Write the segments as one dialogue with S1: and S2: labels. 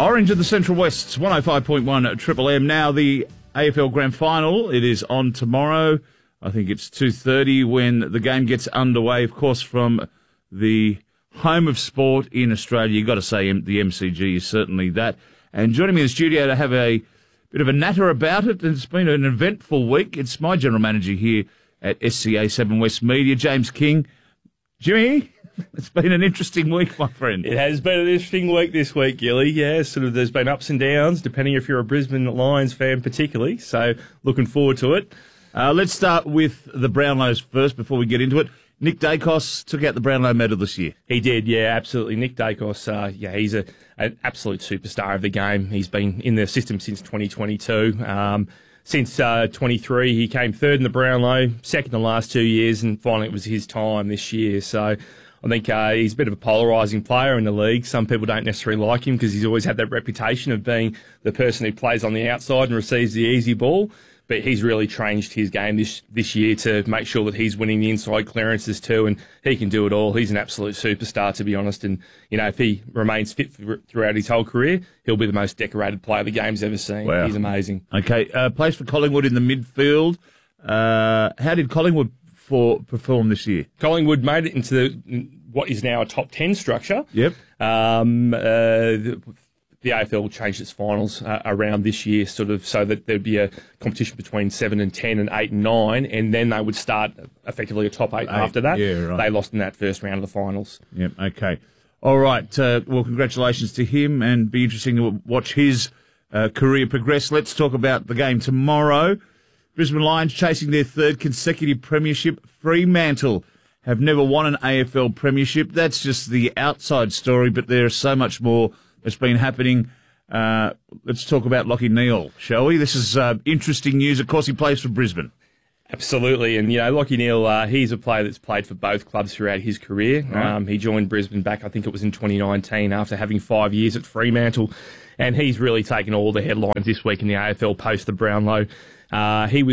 S1: Orange of the Central West's 105.1 Triple M. Now the AFL Grand Final. It is on tomorrow. I think it's 2:30 when the game gets underway. Of course, from the home of sport in Australia, you've got to say the MCG is certainly that. And joining me in the studio to have a bit of a natter about it, it's been an eventful week. It's my general manager here at SCA 7 West Media, James King. Jimmy, it's been an interesting week, my friend.
S2: It has been an interesting week this week, Gilly. Yeah, there's been ups and downs, depending if you're a Brisbane Lions fan particularly. So looking forward to it.
S1: Let's start with the Brownlows first before we get into it. Nick Daicos took out the Brownlow medal this year.
S2: He did, yeah, absolutely. Nick Daicos, he's an absolute superstar of the game. He's been in the system since 2022. Since 23, he came third in the Brownlow, second the last 2 years, and finally it was his time this year. So I think he's a bit of a polarising player in the league. Some people don't necessarily like him because he's always had that reputation of being the person who plays on the outside and receives the easy ball. But he's really changed his game this year to make sure that he's winning the inside clearances too, and he can do it all. He's an absolute superstar, to be honest. And, you know, if he remains fit throughout his whole career, he'll be the most decorated player the game's ever seen.
S1: Wow.
S2: He's amazing.
S1: Okay, plays for Collingwood in the midfield. How did Collingwood perform this year?
S2: Collingwood made it into what is now a top 10 structure.
S1: Yep.
S2: The AFL changed its finals around this year, sort of, so that there'd be a competition between 7 and 10 and 8 and 9, and then they would start effectively a top 8 after that.
S1: Yeah, right.
S2: They lost in that first round of the finals.
S1: Yep, okay. All right, well, congratulations to him, and be interesting to watch his career progress. Let's talk about the game tomorrow. Brisbane Lions chasing their third consecutive premiership. Fremantle have never won an AFL premiership. That's just the outside story, but there is so much more that's been happening. Let's talk about Lachie Neale, shall we? This is interesting news. Of course, he plays for Brisbane.
S2: Absolutely. And, you know, Lachie Neale, he's a player that's played for both clubs throughout his career. Right. He joined Brisbane back, I think it was in 2019, after having 5 years at Fremantle. And he's really taken all the headlines this week in the AFL post the Brownlow. He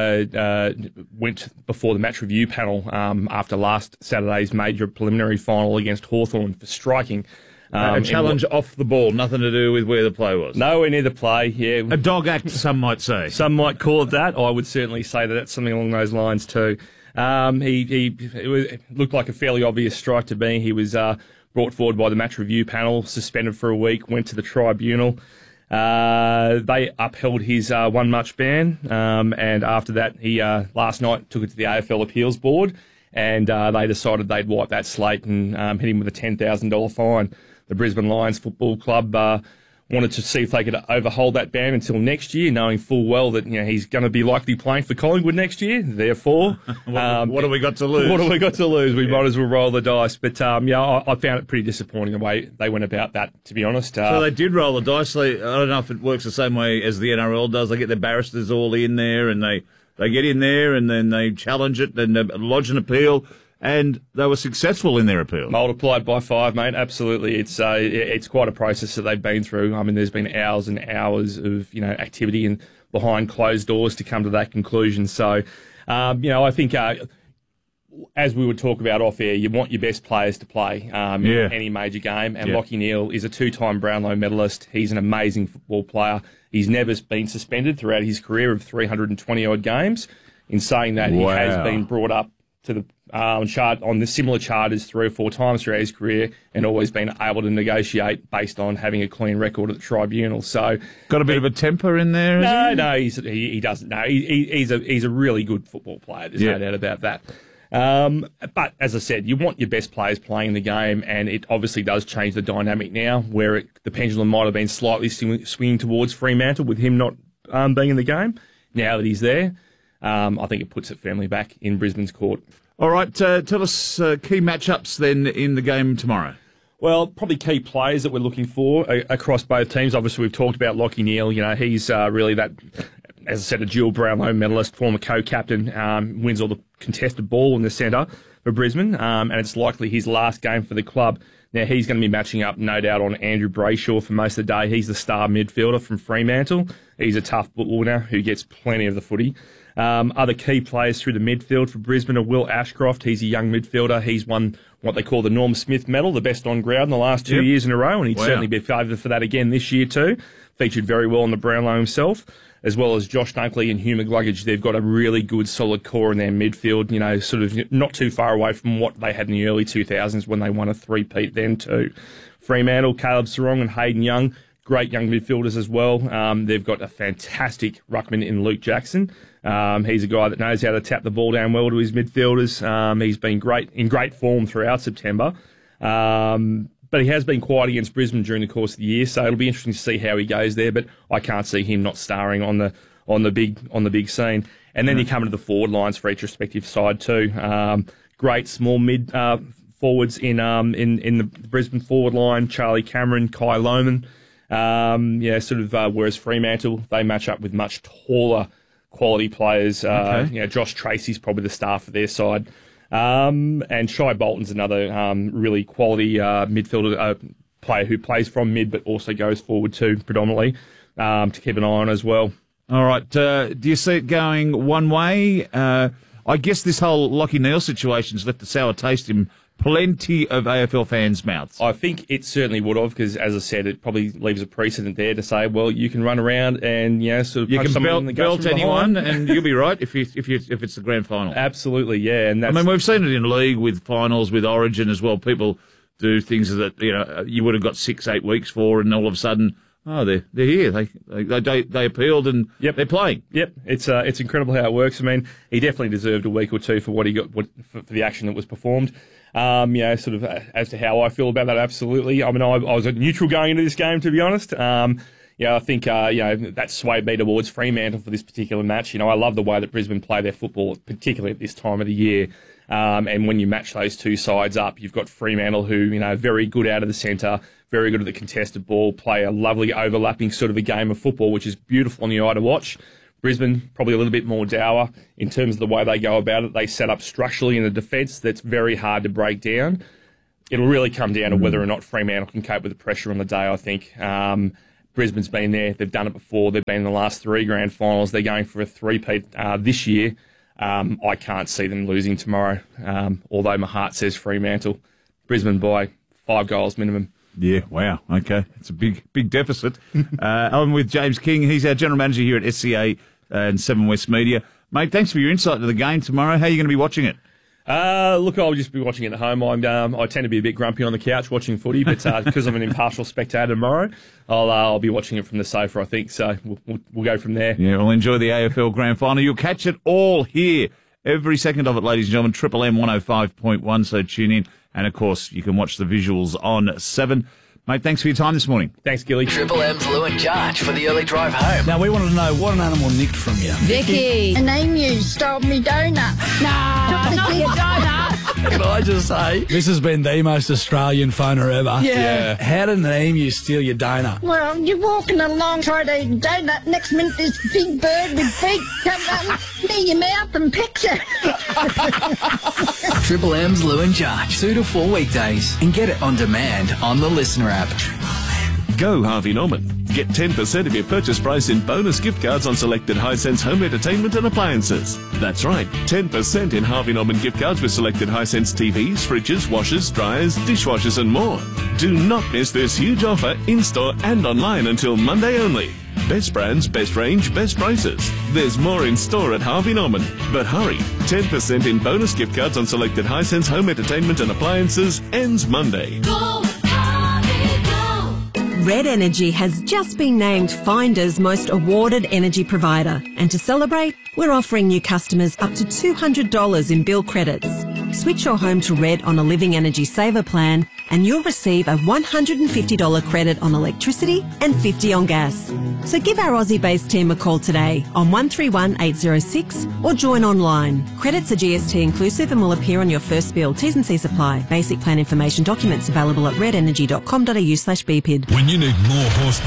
S2: went before the match review panel after last Saturday's major preliminary final against Hawthorn for striking.
S1: A challenge off the ball, nothing to do with where the play was.
S2: Nowhere near the play, yeah.
S1: A dog act, some might say.
S2: Some might call it that. I would certainly say that that's something along those lines too. It looked like a fairly obvious strike to me. He was brought forward by the match review panel, suspended for a week, went to the tribunal. They upheld his one-match ban, and after that, he last night took it to the AFL Appeals Board, and they decided they'd wipe that slate and hit him with a $10,000 fine. The Brisbane Lions Football Club wanted to see if they could overhold that ban until next year, knowing full well that, you know, he's going to be likely playing for Collingwood next year. Therefore,
S1: what have we got to lose?
S2: What have we got to lose? We might as well roll the dice. But I found it pretty disappointing the way they went about that, to be honest.
S1: So they did roll the dice. I don't know if it works the same way as the NRL does. They get their barristers all in there, and they get in there, and then they challenge it and lodge an appeal. And they were successful in their appeal.
S2: Multiplied by 5, mate. Absolutely. It's quite a process that they've been through. I mean, there's been hours and hours of, you know, activity and behind closed doors to come to that conclusion. So, I think, as we would talk about off air, you want your best players to play in any major game. And Lachie Neale is a 2-time Brownlow medalist. He's an amazing football player. He's never been suspended throughout his career of 320-odd games. In saying that, he has been brought up to the on the similar charters 3 or 4 times throughout his career, and always been able to negotiate based on having a clean record at the tribunal. So,
S1: got a bit of a temper in there.
S2: No, he doesn't. No, he's a really good football player. There's no doubt about that. But as I said, you want your best players playing the game, and it obviously does change the dynamic now, where the pendulum might have been slightly swinging towards Fremantle with him not being in the game. Now that he's there, I think it puts it firmly back in Brisbane's court.
S1: All right, tell us key matchups then in the game tomorrow.
S2: Well, probably key players that we're looking for across both teams. Obviously, we've talked about Lachie Neale. You know, he's really that, as I said, a dual Brownlow medalist, former co-captain, wins all the contested ball in the centre for Brisbane, and it's likely his last game for the club. Now, he's going to be matching up, no doubt, on Andrew Brayshaw for most of the day. He's the star midfielder from Fremantle. He's a tough winner who gets plenty of the footy. Other key players through the midfield for Brisbane are Will Ashcroft. He's a young midfielder. He's won what they call the Norm Smith medal, the best on ground in the last 2 years in a row, and he'd certainly be favoured for that again this year too. Featured very well in the Brownlow himself, as well as Josh Dunkley and Hugh McGluggage. They've got a really good, solid core in their midfield, you know, sort of not too far away from what they had in the early 2000s when they won a three-peat then too. Fremantle, Caleb Sarong and Hayden Young, great young midfielders as well. They've got a fantastic ruckman in Luke Jackson. He's a guy that knows how to tap the ball down well to his midfielders. He's been in great form throughout September. But he has been quiet against Brisbane during the course of the year, so it'll be interesting to see how he goes there. But I can't see him not starring on the big scene. And then you come to the forward lines for each respective side too. Great small mid forwards in the Brisbane forward line: Charlie Cameron, Kai Lohman. Whereas Fremantle, they match up with much taller quality players. Josh Tracy's probably the star for their side. And Shai Bolton's another really quality midfielder player who plays from mid but also goes forward too, predominantly, to keep an eye on as well.
S1: All right. Do you see it going one way? I guess this whole Lachie Neale situation's left a sour taste in plenty of AFL fans' mouths.
S2: I think it certainly would have, because, as I said, it probably leaves a precedent there to say, well, you can run around and sort of
S1: you
S2: punch
S1: can
S2: someone in the guts
S1: belt anyone, and you'll be right if it's the grand final.
S2: Absolutely, yeah. And that's,
S1: we've seen it in league with finals, with Origin as well. People do things that you would have got 6-8 weeks for, and all of a sudden, they're here. They appealed and they're playing.
S2: Yep, it's incredible how it works. I mean, he definitely deserved a week or two for what he got for the action that was performed. As to how I feel about that, absolutely. I mean, I was neutral going into this game, to be honest. I think that swayed me towards Fremantle for this particular match. I love the way that Brisbane play their football, particularly at this time of the year. And when you match those two sides up, you've got Fremantle, who very good out of the centre, very good at the contested ball, play a lovely overlapping sort of a game of football, which is beautiful on the eye to watch. Brisbane, probably a little bit more dour in terms of the way they go about it. They set up structurally in a defence that's very hard to break down. It'll really come down to whether or not Fremantle can cope with the pressure on the day, I think. Brisbane's been there. They've done it before. They've been in the last 3 grand finals. They're going for a three-peat this year. I can't see them losing tomorrow, although my heart says Fremantle. Brisbane by 5 goals minimum.
S1: Yeah, wow. Okay. It's a big deficit. I'm with James King. He's our General Manager here at SCA and 7 West Media. Mate, thanks for your insight to the game tomorrow. How are you going to be watching it?
S2: Look, I'll just be watching it at home. I tend to be a bit grumpy on the couch watching footy, but because I'm an impartial spectator tomorrow, I'll be watching it from the sofa, I think. So we'll go from there.
S1: Yeah, we'll enjoy the AFL Grand Final. You'll catch it all here, every second of it, ladies and gentlemen. Triple M 105.1, so tune in. And, of course, you can watch the visuals on 7. Mate, thanks for your time this morning.
S2: Thanks, Gilly.
S3: Triple M's Lou and Jarge for the early drive home.
S4: Now, we wanted to know what an animal nicked from you.
S5: Vicky. An emu stole me donut. No, not your donut.
S4: Can I just say, this has been the most Australian phoner ever.
S5: Yeah.
S4: How did an emu steal your donut?
S5: Well, you're walking along trying to eat a donut. Next minute, this big bird with feet comes up near your mouth and picks it.
S3: Triple M's Lou and Jarge, 2 to 4 weekdays, and get it on demand on the Listener app.
S6: Go Harvey Norman. Get 10% of your purchase price in bonus gift cards on selected Hisense home entertainment and appliances. That's right, 10% in Harvey Norman gift cards with selected Hisense TVs, fridges, washers, dryers, dishwashers and more. Do not miss this huge offer in-store and online until Monday only. Best brands, best range, best prices. There's more in store at Harvey Norman. But hurry, 10% in bonus gift cards on selected Hisense home entertainment and appliances ends Monday.
S7: Red Energy has just been named Finder's most awarded energy provider. And to celebrate, we're offering new customers up to $200 in bill credits. Switch your home to Red on a Living Energy Saver plan and you'll receive a $150 credit on electricity and $50 on gas. So give our Aussie-based team a call today on 131 806 or join online. Credits are GST inclusive and will appear on your first bill. T's and C's apply. Basic plan information documents available at redenergy.com.au/BPID.
S8: When you need more horsepower,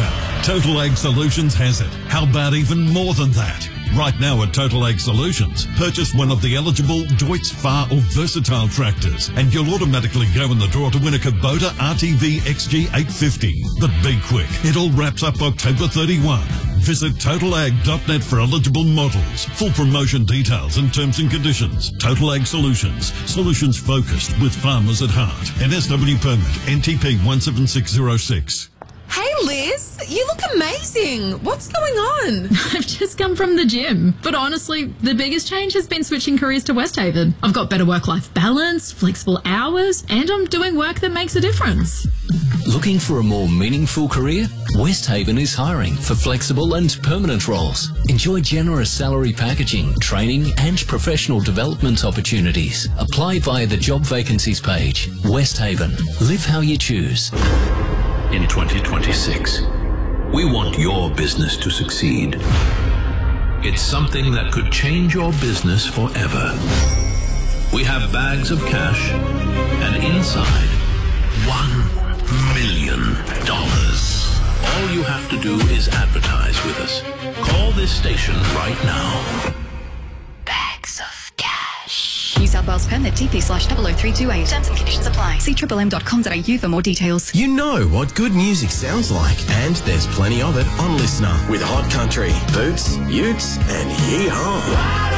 S8: Total Ag Solutions has it. How about even more than that? Right now at Total Ag Solutions, purchase one of the eligible Deutz, Far or Versatile tractors and you'll automatically go in the draw to win a Kubota RTV XG 850. But be quick, it all wraps up October 31. Visit totalag.net for eligible models. Full promotion details and terms and conditions. Total Ag Solutions. Solutions focused with farmers at heart. NSW permit NTP 17606.
S9: Hey Liz, you look amazing. What's going on?
S10: I've just come from the gym. But honestly, the biggest change has been switching careers to Westhaven. I've got better work-life balance, flexible hours, and I'm doing work that makes a difference.
S3: Looking for a more meaningful career? Westhaven is hiring for flexible and permanent roles. Enjoy generous salary packaging, training and professional development opportunities. Apply via the job vacancies page. Westhaven. Live how you choose.
S11: In 2026, we want your business to succeed. It's something that could change your business forever. We have bags of cash and inside $1 million. All you have to do is advertise with us. Call this station right now.
S9: Bags of cash. New South Wales permit TP/00328. Terms and conditions apply. See triplem.com.au for more details.
S12: You know what good music sounds like, and there's plenty of it on Listener with Hot Country, Boots, Utes, and Yee-Haw.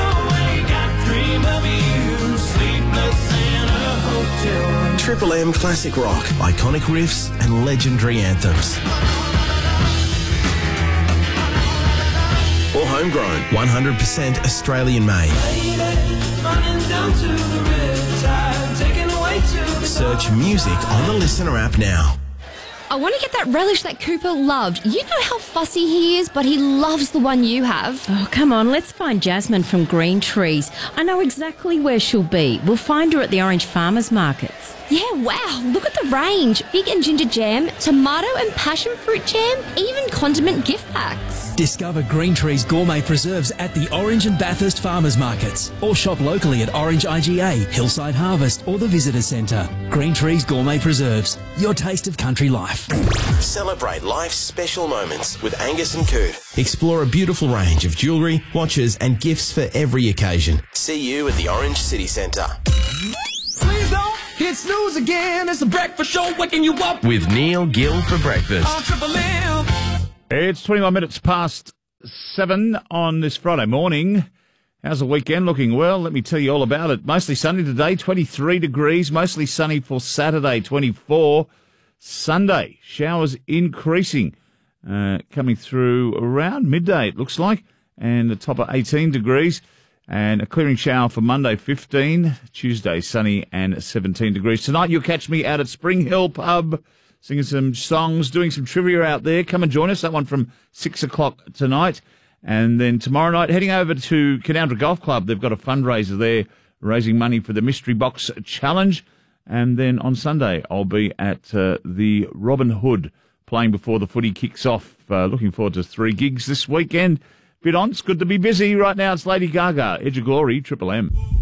S12: Triple M classic rock, iconic riffs, and legendary anthems. Or homegrown, 100% Australian made. Search music on the Listener app now.
S13: I want to get that relish that Cooper loved. You know how fussy he is, but he loves the one you have.
S14: Oh, come on, let's find Jasmine from Green Trees. I know exactly where she'll be. We'll find her at the Orange Farmers Markets.
S13: Yeah, wow, look at the range. Fig and ginger jam, tomato and passion fruit jam, even condiment gift packs.
S15: Discover Green Trees gourmet preserves at the Orange and Bathurst Farmers Markets, or shop locally at Orange IGA, Hillside Harvest or the Visitor Centre. Green Trees Gourmet Preserves, your taste of country life.
S12: Celebrate life's special moments with Angus and Coot. Explore a beautiful range of jewellery, watches and gifts for every occasion. See you at the Orange City Centre.
S16: Please don't hit snooze again. It's the breakfast show waking you up
S12: With Neil Gill for breakfast.
S16: on Triple M.
S1: It's 21 minutes past 7 on this Friday morning. How's the weekend looking? Well, let me tell you all about it. Mostly sunny today, 23 degrees. Mostly sunny for Saturday, 24. Sunday, showers increasing, coming through around midday, it looks like, and the top of 18 degrees. And a clearing shower for Monday, 15. Tuesday, sunny and 17 degrees. Tonight, you'll catch me out at Spring Hill Pub, singing some songs, doing some trivia out there. Come and join us. That one from 6 o'clock tonight. And then tomorrow night, heading over to Canowindra Golf Club. They've got a fundraiser there, raising money for the Mystery Box Challenge. And then on Sunday, I'll be at the Robin Hood, playing before the footy kicks off. Looking forward to 3 gigs this weekend. Bit on, it's good to be busy. Right now, it's Lady Gaga, Edge of Glory, Triple M.